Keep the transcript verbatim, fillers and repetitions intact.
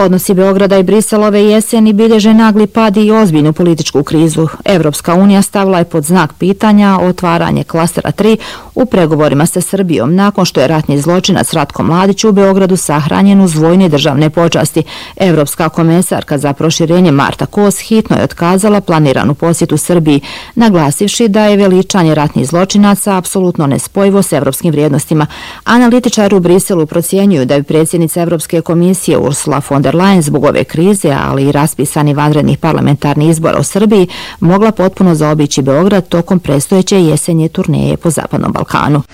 Odnosi Beograda i Briselove jeseni bilježe nagli pad i ozbiljnu političku krizu. Evropska unija stavila je pod znak pitanja otvaranje klastera tri u pregovorima sa Srbijom nakon što je ratni zločinac Ratko Mladić u Beogradu sahranjen uz vojne državne počasti. Evropska komesarka za proširenje Marta Kos hitno je otkazala planiranu posjetu Srbiji, naglasivši da je veličanje ratnih zločinaca apsolutno nespojivo s evropskim vrijednostima. Analitičari u Briselu procjenjuju da bi predsjednica Evropske komisije Ursula von der Leyen zbog ove krize, ali i raspisani vanrednih parlamentarnih izbora u Srbiji, mogla potpuno zaobići Beograd tokom predstojeće jesenje turneje po Zapadnom Balkanu.